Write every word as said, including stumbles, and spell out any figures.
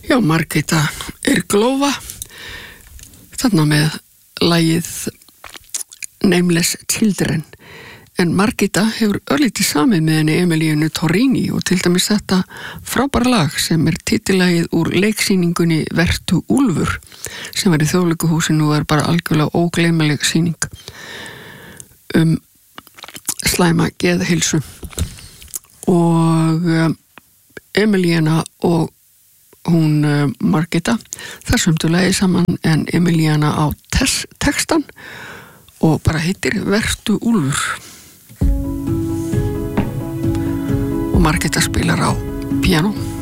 Já, Margita Irglova þarna með lagið Nameless Children, en Margita hefur örlítið samið með henni Emilíu Torrini og til dæmis þetta frábæra lag sem er titillagið úr leiksýningunni Vertu Úlfur sem var í Þjóðleikhúsinu og er bara algjörlega ógleymanleg sýning um slæma geðheilsu. Og Emilíana og hún uh, Margita það sömdu lagi saman, en Emilíana á tes- textan og bara heitir Vertu Úlfur og Margita spilar á píanó.